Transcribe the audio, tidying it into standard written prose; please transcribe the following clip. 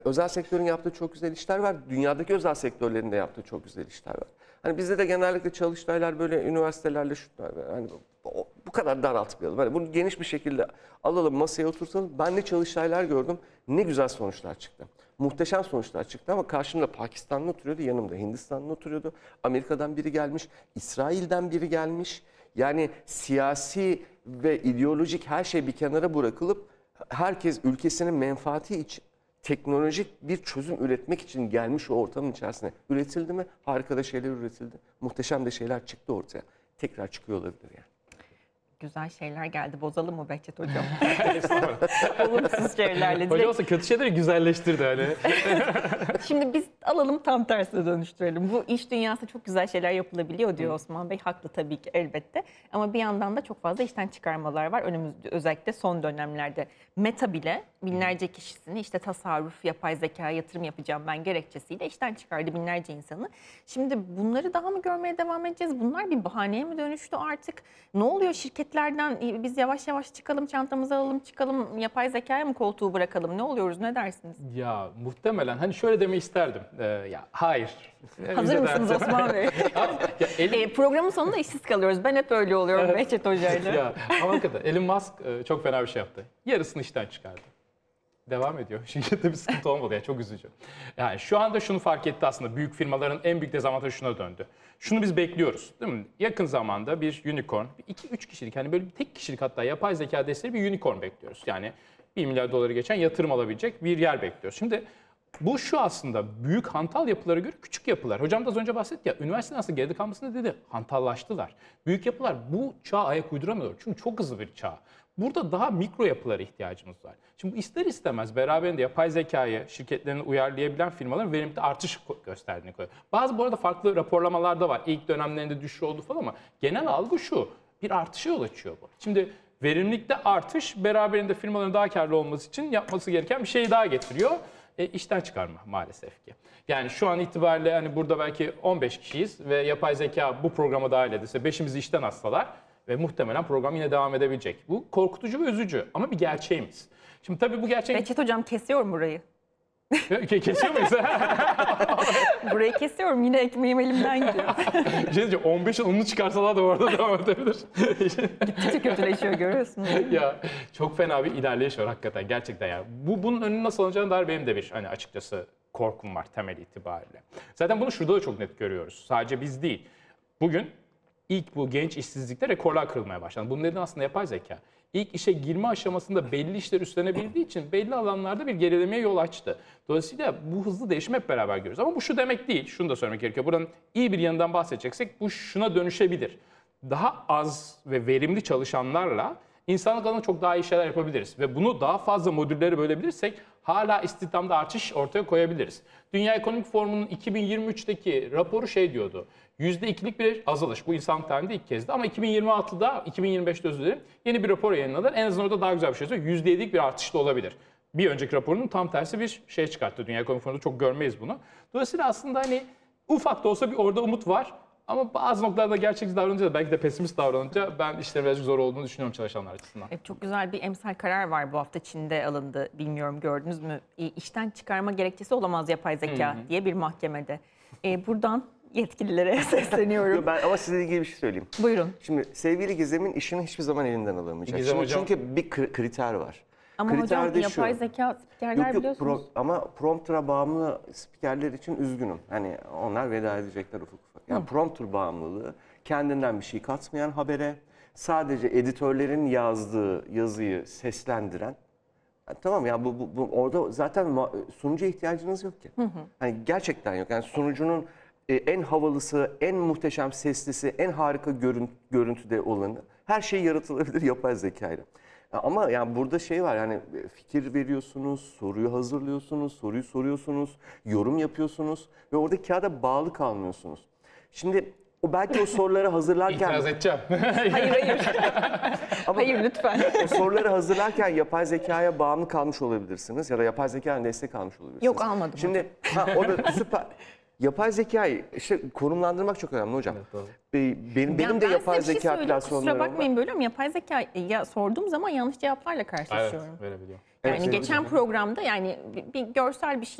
Özel sektörün yaptığı çok güzel işler var. Dünyadaki özel sektörlerin de yaptığı çok güzel işler var. Hani bizde de genellikle çalıştaylar böyle üniversitelerle şunlar, hani bu kadar daraltmayalım. Hani bunu geniş bir şekilde alalım, masaya oturtalım. Ben de çalıştaylar gördüm. Ne güzel sonuçlar çıktı. Muhteşem sonuçlar çıktı ama karşımda Pakistanlı oturuyordu, yanımda Hindistanlı oturuyordu. Amerika'dan biri gelmiş, İsrail'den biri gelmiş. Yani siyasi ve ideolojik her şey bir kenara bırakılıp herkes ülkesinin menfaati için teknolojik bir çözüm üretmek için gelmiş o ortamın içerisine. Üretildi mi? Harika da şeyler üretildi. Muhteşem de şeyler çıktı ortaya. Tekrar çıkıyor olabilir yani. Güzel şeyler geldi. Bozalım mı Behçet Hocam? Olumsuz şeylerle. Hocam olsa kötü şeyleri güzelleştirdi hani. Şimdi biz alalım tam tersine dönüştürelim. Bu iş dünyasında çok güzel şeyler yapılabiliyor diyor Osman Bey. Haklı tabii ki elbette. Ama bir yandan da çok fazla işten çıkarmalar var. Önümüzde özellikle son dönemlerde. Meta bile binlerce kişisini işte tasarruf, yapay zekaya yatırım yapacağım ben gerekçesiyle işten çıkardı binlerce insanı. Şimdi bunları daha mı görmeye devam edeceğiz? Bunlar bir bahaneye mi dönüştü artık? Ne oluyor şirketlerden? Biz yavaş yavaş çıkalım, çantamızı alalım, çıkalım, yapay zekaya mı koltuğu bırakalım? Ne oluyoruz? Ne dersiniz? Ya muhtemelen hani şöyle demeyi isterdim. Ya hayır. Hazır mısınız Osman Bey? Programın sonunda işsiz kalıyoruz. Ben hep öyle oluyorum Behçet Hoca'yla. Ya ama hakikaten Elon Musk çok fena bir şey yaptı. Yarısını işten çıkardı. Devam ediyor. Şirkette bir sıkıntı olmadı ya, çok üzücü. Yani şu anda şunu fark etti aslında, büyük firmaların en büyük dezavantajı şuna döndü. Şunu biz bekliyoruz değil mi? Yakın zamanda bir unicorn, 2-3 kişilik, hani böyle bir tek kişilik hatta yapay zeka desteği bir unicorn bekliyoruz. Yani 1 milyar doları geçen yatırım alabilecek bir yer bekliyoruz. Şimdi bu şu aslında büyük hantal yapılara göre küçük yapılar. Hocam da az önce bahsetti ya, üniversitenin aslında geride kalmasını dedi, hantallaştılar. Büyük yapılar bu çağa ayak uyduramıyor çünkü çok hızlı bir çağ. Burada daha mikro yapılara ihtiyacımız var. Şimdi bu ister istemez beraberinde yapay zekayı şirketlerini uyarlayabilen firmaların verimde artış gösterdiğini koyuyor. Bazı bu arada farklı raporlamalar da var. İlk dönemlerinde düşüş oldu falan ama genel algı şu: bir artışa yol açıyor bu. Şimdi verimlilikte artış beraberinde firmaların daha karlı olması için yapması gereken bir şey daha getiriyor. İşten çıkarma maalesef ki. Yani şu an itibariyle hani burada belki 15 kişiyiz ve yapay zeka bu programa dahil edilse 5'imizi işten atsalar ve muhtemelen program yine devam edebilecek. Bu korkutucu ve üzücü ama bir gerçeğimiz. Şimdi tabii bu gerçek... Behçet Hocam kesiyorum burayı. Kesiyor muyuz? Burayı kesiyorum, yine ekmeğim elimden gidiyor. Şey diyeceğim, 15 yıl onu çıkarsalar da orada devam edebilir. Gittikçe kötüleşiyor, görüyorsunuz. Ya çok fena bir ilerleyiş var hakikaten, gerçekten ya. Bunun önünü nasıl alacağına dair benim de bir hani açıkçası korkum var temel itibariyle. Zaten bunu şurada da çok net görüyoruz. Sadece biz değil. Bugün ilk bu genç işsizlikte rekorlar kırılmaya başladı. Bunun nedeni aslında yapay zeka. İlk işe girme aşamasında belli işler üstlenebildiği için belli alanlarda bir gerilemeye yol açtı. Dolayısıyla bu hızlı değişimi hep beraber görüyoruz. Ama bu şu demek değil, şunu da söylemek gerekiyor. Buranın iyi bir yanından bahsedeceksek bu şuna dönüşebilir. Daha az ve verimli çalışanlarla insanlık adına çok daha iyi şeyler yapabiliriz. Ve bunu daha fazla modüllere bölebilirsek hala istihdamda artış ortaya koyabiliriz. Dünya Ekonomik Forumu'nun 2023'teki raporu şey diyordu: %2'lik bir azalış. Bu insan tarihinde ilk kezdi ama 2026'da, 2025'te özür dilerim, yeni bir rapor yayınladılar. En azından orada daha güzel bir şey söylüyor. %7'lik bir artış da olabilir. Bir önceki raporun tam tersi bir şey çıkarttı. Dünya Ekonomik Forumu'nda çok görmeyiz bunu. Dolayısıyla aslında hani ufak da olsa bir orada umut var. Ama bazı noktalarda gerçekçi davranınca da, belki de pesimist davranınca ben işlerin birazcık zor olduğunu düşünüyorum çalışanlar açısından. Çok güzel bir emsal karar var bu hafta Çin'de alındı. Bilmiyorum, gördünüz mü? İşten çıkarma gerekçesi olamaz yapay zeka diye bir mahkemede. Buradan yetkililere sesleniyorum. Ben ama size ilgili bir şey söyleyeyim. Buyurun. Şimdi sevgili Gizem'in işini hiçbir zaman elinden alamayacak. Gizem Şimdi hocam... Çünkü bir kriter var. Ama Kriter hocam de yapay şu. zeka spikerler biliyorsunuz. Ama prompter'a bağımlı spikerler için üzgünüm. Hani onlar veda edecekler ufak ufak. Yani prompter bağımlılığı, kendinden bir şey katmayan habere, sadece editörlerin yazdığı yazıyı seslendiren. Tamam ya, bu orada zaten sunucuya ihtiyacınız yok ki. Hani gerçekten yok. Yani sunucunun en havalısı, en muhteşem seslisi, en harika görüntüde olanı, her şey yaratılabilir yapay zekayla. Ama yani burada şey var, yani fikir veriyorsunuz, soruyu hazırlıyorsunuz, soruyu soruyorsunuz, yorum yapıyorsunuz ve orada kağıda bağlı kalmıyorsunuz. Şimdi o belki o soruları hazırlarken... İtiraz edeceğim. Hayır. Ama Hayır lütfen. o soruları hazırlarken yapay zekaya bağımlı kalmış olabilirsiniz ya da yapay zekadan destek almış olabilirsiniz. Yok, almadım. Şimdi o da süper. Yapay zekayı işte konumlandırmak çok önemli hocam. Evet, Benim de yapay zeka Kusura platformlarım var. bakmayın, bölüyorum. Yapay zeka sorduğum zaman yanlış cevaplarla karşılaşıyorum. Evet, verebiliyor. Yani Evet, geçen programda yani bir görsel bir şey